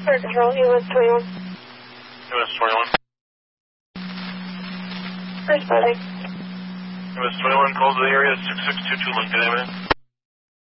Air Control, US 21. US 21. Responding. US 21, calls to the area 6622 Lincoln Avenue.